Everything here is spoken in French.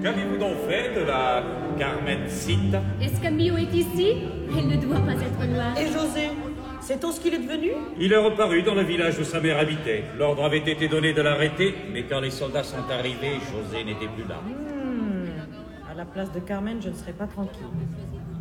Qu'avez-vous donc fait de la Carmencita? Escamillo est ici? Elle ne doit pas être noire. Et José, sait-on ce qu'il est devenu? Il est reparu dans le village où sa mère habitait. L'ordre avait été donné de l'arrêter, mais quand les soldats sont arrivés, José n'était plus là. À la place de Carmen, je ne serai pas tranquille.